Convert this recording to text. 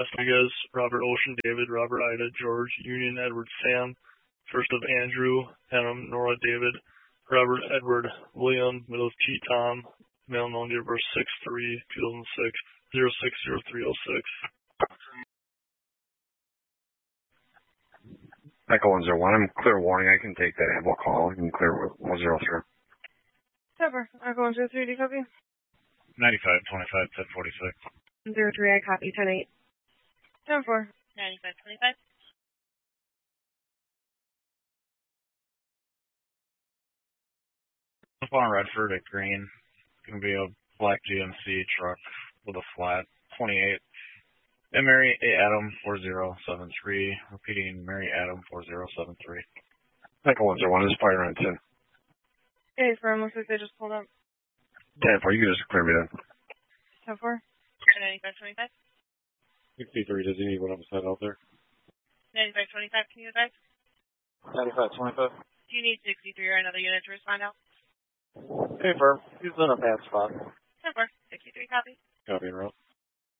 Vegas, Robert Ocean David, Robert Ida George, Union Edward Sam, first of Andrew, Adam, Nora David, Robert Edward William, middle of T Tom, male known date of birth 6/3/2006, 060306. Echo 101, I'm clear warning, I can take that Apple call, you can clear 103. Sepper, Echo 103, do you copy? 9525, 1046. 03, I copy, 10-8. 10-4. 9525. Up on Redford at Green, it's going to be a black GMC truck with a flat, 28. And Mary A. Adam 4073, repeating Mary Adam 4073. Echo 101, this is fire on 10. Hey, firm, looks like they just pulled up. 10-4, you can just clear me then. 10-4. 9525. 63, does he need one beside out there? 9525, can you advise? 9525. Do you need 63 or another unit to respond out? Hey, firm, he's in a bad spot. 10-4. 63, copy. Copy, and route.